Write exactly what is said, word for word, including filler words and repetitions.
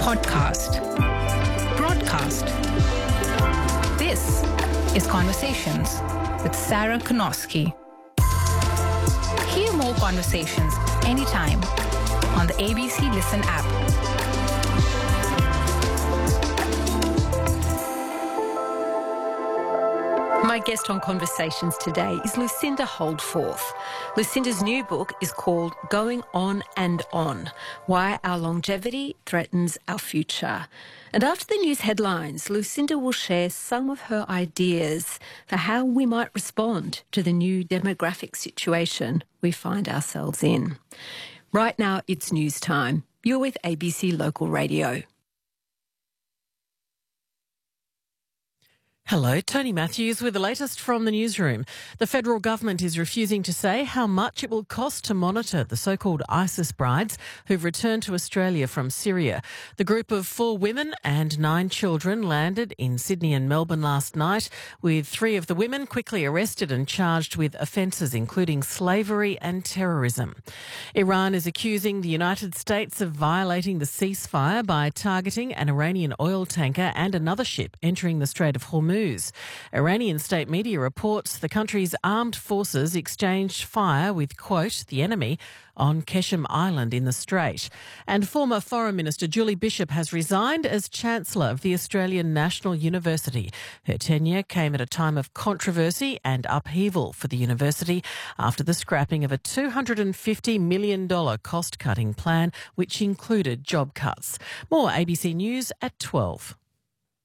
podcast, broadcast. This is Conversations with Sarah Konosky. Hear more conversations anytime on the A B C Listen app. My guest on Conversations today is Lucinda Holdforth. Lucinda's new book is called Going On and On, Why Our Longevity Threatens Our Future. And after the news headlines, Lucinda will share some of her ideas for how we might respond to the new demographic situation we find ourselves in. Right now, it's news time. You're with A B C Local Radio. Hello, Tony Matthews with the latest from the newsroom. The federal government is refusing to say how much it will cost to monitor the so-called ISIS brides who've returned to Australia from Syria. The group of four women and nine children landed in Sydney and Melbourne last night, with three of the women quickly arrested and charged with offences including slavery and terrorism. Iran is accusing the United States of violating the ceasefire by targeting an Iranian oil tanker and another ship entering the Strait of Hormuz. Iranian state media reports the country's armed forces exchanged fire with, quote, the enemy on Keshem Island in the Strait. And former Foreign Minister Julie Bishop has resigned as Chancellor of the Australian National University. Her tenure came at a time of controversy and upheaval for the university after the scrapping of a two hundred fifty million dollars cost-cutting plan, which included job cuts. More A B C News at twelve.